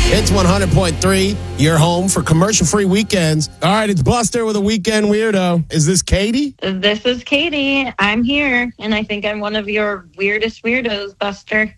It's 100.3, your home for commercial-free weekends. All right, it's Buster with a weekend weirdo. Is this Katie? This is Katie. I'm here, and I think I'm one of your weirdest weirdos, Buster.